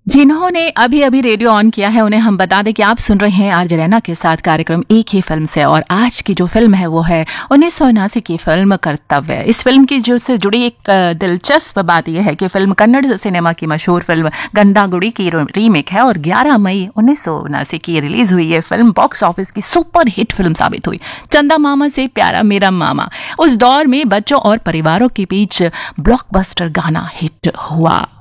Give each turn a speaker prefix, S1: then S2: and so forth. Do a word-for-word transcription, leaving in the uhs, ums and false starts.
S1: जिन्होंने अभी अभी रेडियो ऑन किया है उन्हें हम बता दें कि आप सुन रहे हैं आरजे रैना के साथ कार्यक्रम एक ही फिल्म से। और आज की जो फिल्म है वो है उन्नीस सौ उनासी की फिल्म कर्तव्य। इस फिल्म की जो से जुड़ी एक दिलचस्प बात यह है कि फिल्म कन्नड़ सिनेमा की मशहूर फिल्म गंदागुड़ी की रीमेक है और ग्यारह मई उन्नीस सौ उनासी की रिलीज हुई ये फिल्म बॉक्स ऑफिस की सुपर हिट फिल्म साबित हुई। चंदा मामा से प्यारा मेरा मामा उस दौर में बच्चों और परिवारों के बीच ब्लॉकबस्टर गाना हिट हुआ।